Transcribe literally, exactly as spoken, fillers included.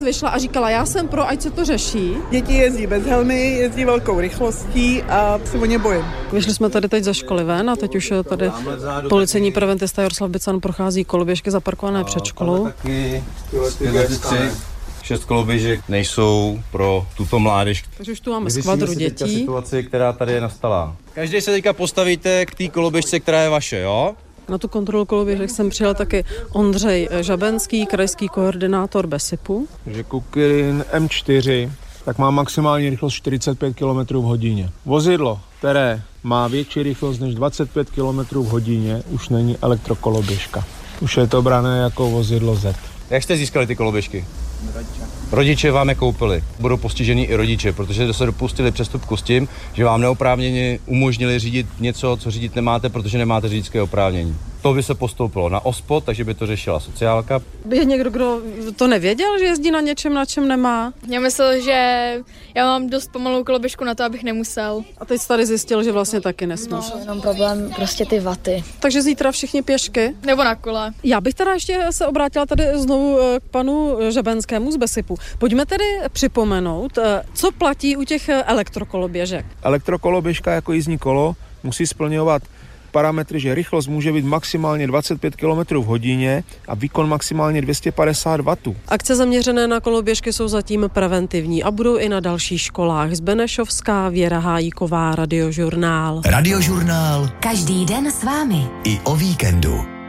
vyšla a říkala, já jsem pro, ať se to řeší. Děti jezdí bez helmy, jezdí velkou rychlostí a se o ně bojím. Vyšli jsme tady teď ze školy ven a teď už tady policejní preventista Jaroslav Bican prochází koloběžky zaparkované před školou. Taky šest koloběžek nejsou pro tuto mládež. Takže už tu máme skvadru dětí. Situaci, která tady je nastala. Každý se teďka postavíte k té koloběžce, která je vaše, jo? Na tu kontrolu koloběžek jsem přijel taky Ondřej Žabenský, krajský koordinátor Besipu. Že Kukirin M čtyři tak má maximální rychlost čtyřicet pět kilometrů v hodině. Vozidlo, které má větší rychlost než dvacet pět kilometrů v hodině, už není elektrokoloběžka. Už je to brané jako vozidlo Z. Jak jste získali ty koloběžky? Rodiče. Rodiče vám je koupili. Budou postižení i rodiče, protože se dopustili přestupku s tím, že vám neoprávněně umožnili řídit něco, co řídit nemáte, protože nemáte řidičské oprávnění. To by se postoupilo na OSPOD, takže by to řešila sociálka. Je někdo, kdo to nevěděl, že jezdí na něčem, na čem nemá? Já myslel, že já mám dost pomalou koloběžku na to, abych nemusel. A teď jsi tady zjistil, že vlastně taky nesmíš. No, jenom problém prostě ty vaty. Takže zítra všichni pěšky? Nebo na kole. Já bych teda ještě se obrátila tady znovu k panu Žabenskému z Besipu. Pojďme tedy připomenout, co platí u těch elektrokoloběžek. Elektrokoloběžka jako jízdní kolo musí splňovat parametry, že rychlost může být maximálně dvacet pět kilometrů v hodině a výkon maximálně dvě stě padesát wattů. Akce zaměřené na koloběžky jsou zatím preventivní a budou i na dalších školách. Z Benešovská, Věra Hájíková, Radiožurnál. Radiožurnál. Každý den s vámi. I o víkendu.